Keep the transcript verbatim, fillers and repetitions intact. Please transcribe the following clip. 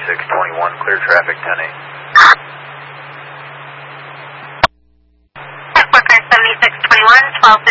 seventy-six twenty-one, clear traffic, ten eight. Networker seventy-six twenty-one, twelve